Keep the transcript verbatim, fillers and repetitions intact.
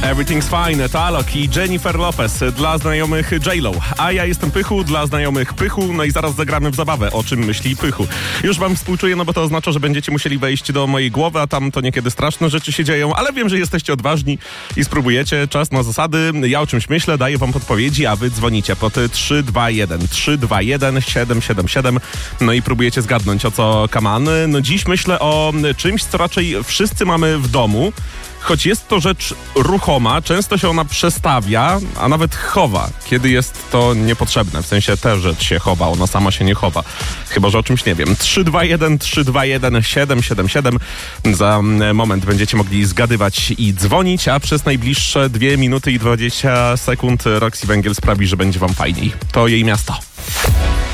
Everything's Fine, Talok i Jennifer Lopez dla znajomych J-Lo. A ja jestem Pychu dla znajomych Pychu, no i zaraz zagramy w zabawę, o czym myśli Pychu. Już wam współczuję, no bo to oznacza, że będziecie musieli wejść do mojej głowy, a tam to niekiedy straszne rzeczy się dzieją, ale wiem, że jesteście odważni i spróbujecie. Czas na zasady. Ja o czymś myślę, daję wam podpowiedzi, a wy dzwonicie pod trzy dwa jeden trzy dwa jeden siedem siedem siedem. No i próbujecie zgadnąć, o co kaman. No dziś myślę o czymś, co raczej wszyscy mamy w domu. Choć jest to rzecz ruchoma, często się ona przestawia, a nawet chowa, kiedy jest to niepotrzebne. W sensie tę rzecz się chowa, ona sama się nie chowa. Chyba że o czymś nie wiem. trzy dwa jeden trzy dwa jeden siedem siedem siedem. Za moment będziecie mogli zgadywać i dzwonić, a przez najbliższe dwie minuty i dwadzieścia sekund Roxy Węgiel sprawi, że będzie wam fajniej. To jej miasto.